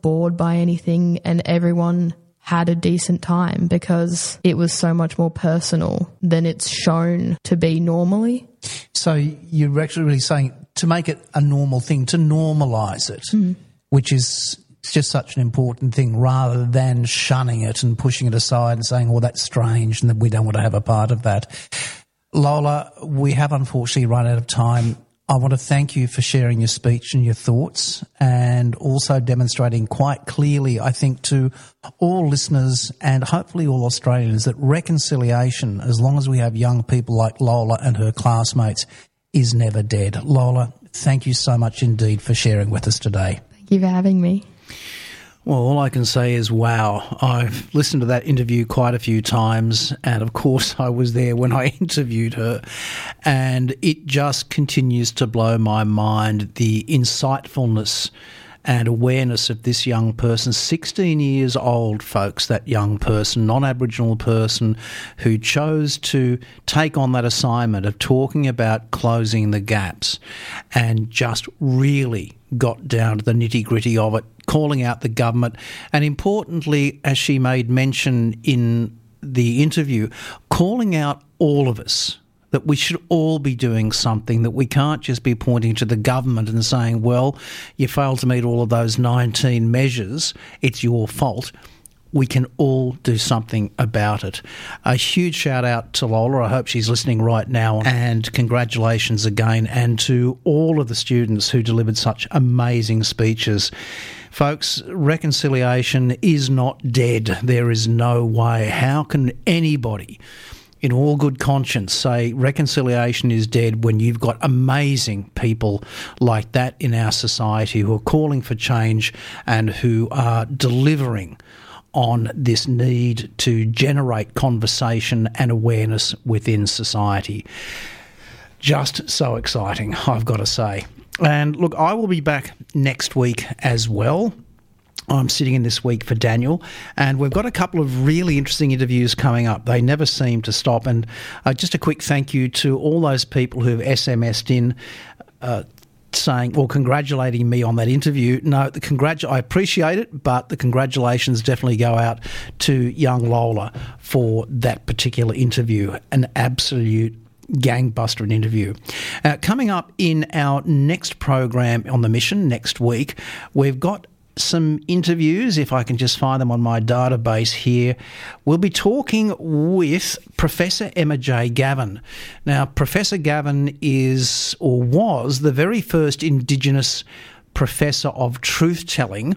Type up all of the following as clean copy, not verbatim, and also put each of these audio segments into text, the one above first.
bored by anything, and everyone had a decent time because it was so much more personal than it's shown to be normally. So you're actually really saying to make it a normal thing, to normalise it, which is just such an important thing, rather than shunning it and pushing it aside and saying, well, that's strange and that we don't want to have a part of that. Lola, we have unfortunately run out of time. I want to thank you for sharing your speech and your thoughts, and also demonstrating quite clearly, I think, to all listeners and hopefully all Australians, that reconciliation, as long as we have young people like Lola and her classmates, is never dead. Lola, thank you so much indeed for sharing with us today. Thank you for having me. Well, all I can say is, wow, I've listened to that interview quite a few times, and of course I was there when I interviewed her, and it just continues to blow my mind, the insightfulness and awareness of this young person, 16 years old, folks, that young person, non-Aboriginal person who chose to take on that assignment of talking about closing the gaps, and just really got down to the nitty-gritty of it, calling out the government, and importantly, as she made mention in the interview, calling out all of us, that we should all be doing something, that we can't just be pointing to the government and saying, well, you failed to meet all of those 19 measures, it's your fault. We can all do something about it. A huge shout out to Lola. I hope she's listening right now, and congratulations again, and to all of the students who delivered such amazing speeches. Folks, reconciliation is not dead. There is no way. How can anybody in all good conscience say reconciliation is dead when you've got amazing people like that in our society who are calling for change and who are delivering on this need to generate conversation and awareness within society? Just so exciting, I've got to say. And look, I will be back next week as well. I'm sitting in this week for Daniel, and we've got a couple of really interesting interviews coming up. They never seem to stop. And just a quick thank you to all those people who've SMS'd in saying, or congratulating me on that interview. No, I appreciate it, but the congratulations definitely go out to young Lola for that particular interview. An absolute gangbuster an interview. Coming up in our next program on the mission next week, we've got some interviews, if I can just find them on my database here. We'll be talking with Professor Emma J. Gavin. Now, Professor Gavin is, or was, the very first Indigenous Professor of Truth-Telling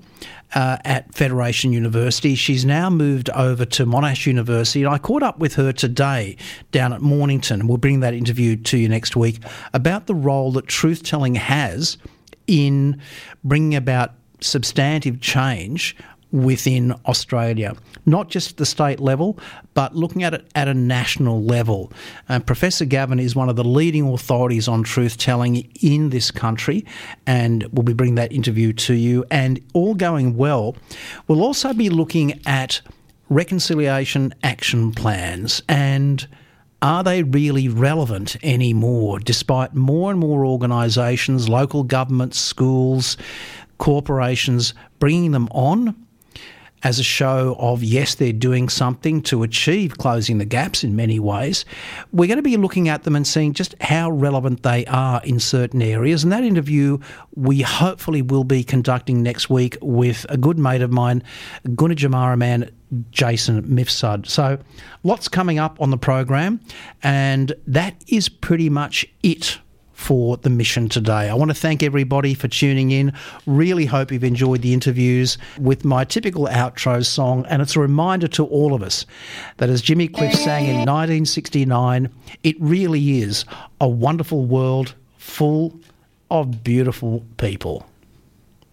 at Federation University. She's now moved over to Monash University, and I caught up with her today down at Mornington. We'll bring that interview to you next week about the role that truth-telling has in bringing about substantive change within Australia, not just at the state level, but looking at it at a national level. Professor Gavin is one of the leading authorities on truth-telling in this country, and we'll be bringing that interview to you. And all going well, we'll also be looking at reconciliation action plans, and are they really relevant anymore, despite more and more organisations, local governments, schools, corporations bringing them on as a show of, yes, they're doing something to achieve closing the gaps in many ways. We're going to be looking at them and seeing just how relevant they are in certain areas. And that interview we hopefully will be conducting next week with a good mate of mine, Gunditjmara man Jason Mifsud. So lots coming up on the program, and that is pretty much it for the mission today. I want to thank everybody for tuning in. Really hope you've enjoyed the interviews with my typical outro song, and it's a reminder to all of us that, as Jimmy Cliff sang in 1969, it really is a wonderful world full of beautiful people.